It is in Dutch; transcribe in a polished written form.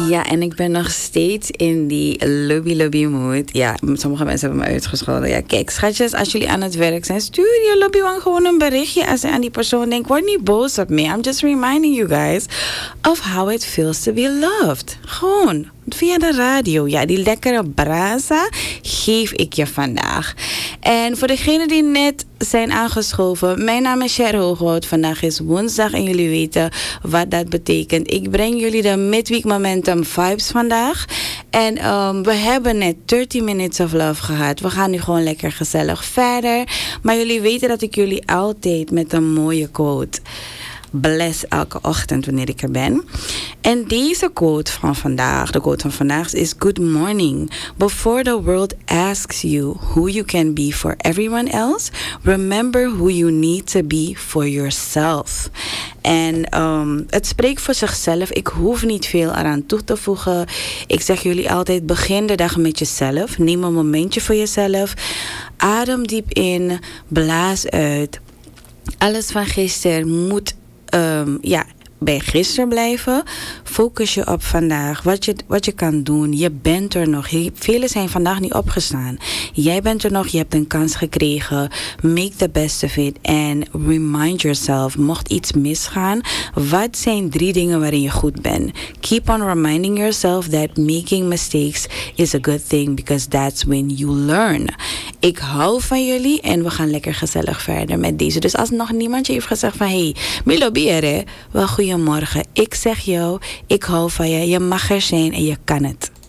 Ja, en ik ben nog steeds in die lobby mood. Ja, sommige mensen hebben me uitgescholden. Ja, kijk, schatjes, als jullie aan het werk zijn, stuur je lobbywan gewoon een berichtje. Als je aan die persoon denkt, word niet boos op me. I'm just reminding you guys of how it feels to be loved. Gewoon. Via de radio. Ja, die lekkere brasa geef ik je vandaag. En voor degenen die net zijn aangeschoven, mijn naam is Cher Hooghout. Vandaag is woensdag en jullie weten wat dat betekent. Ik breng jullie de Midweek Momentum Vibes vandaag. En we hebben net 30 Minutes of Love gehad. We gaan nu gewoon lekker gezellig verder. Maar jullie weten dat ik jullie altijd met een mooie quote bless elke ochtend wanneer ik er ben. En deze quote van vandaag, de quote van vandaag is: Good morning. Before the world asks you who you can be for everyone else, remember who you need to be for yourself. En het spreekt voor zichzelf. Ik hoef niet veel eraan toe te voegen. Ik zeg jullie altijd, begin de dag met jezelf. Neem een momentje voor jezelf. Adem diep in, blaas uit. Alles van gisteren moet bij gisteren blijven. Focus je op vandaag. Wat je kan doen. Je bent er nog. Velen zijn vandaag niet opgestaan. Jij bent er nog. Je hebt een kans gekregen. Make the best of it. And remind yourself. Mocht iets misgaan. Wat zijn 3 dingen waarin je goed bent? Keep on reminding yourself that making mistakes is a good thing. Because that's when you learn. Ik hou van jullie. En we gaan lekker gezellig verder met deze. Dus als nog niemand je heeft gezegd van, hey, Milo Biere, wel goeiemorgen. Ik zeg jou, ik hou van je. Je mag er zijn en je kan het.